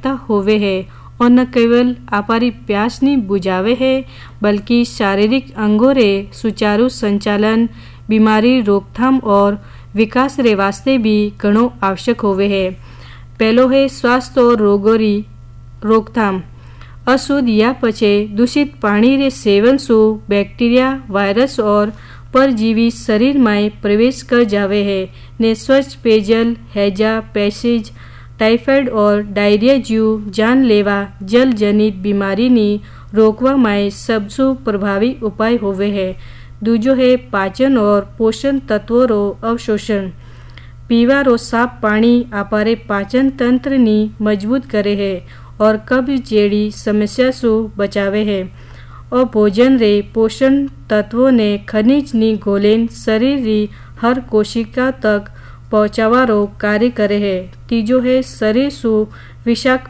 आवश्यकता होवे है और न केवल आपारी प्यास नी बुझावे है बल्कि शारीरिक अंगों रे सुचारू संचालन, बीमारी रोकथाम और विकास रे वास्ते भी घणो आवश्यक होवे है। पहलो है स्वास्थ्य और रोगों री रोकथाम। अशुद्ध या पचे दूषित पानी रे सेवन सु बैक्टीरिया, वायरस और परजीवी शरीर में प्रवेश कर जावे है ने स्वच्छ पेयजल, हैजा, पैसेज, टाइफाइड और डायरिया जीव जानलेवा जल जनित बीमारी नी रोकवा में सबसे प्रभावी उपाय होवे है। दूजो है पाचन और पोषण तत्वों रो अवशोषण। पीवा रो साफ पानी आपारे पाचन तंत्र नी मजबूत करे है और कब्ज जेड़ी समस्या से बचावे है और भोजन रे पोषण तत्वों ने खनिज नी घोलेन शरीर री हर कोशिका तक पहुँचावा रो कार्य करे है। तीजो है शरीर सु विषाक्त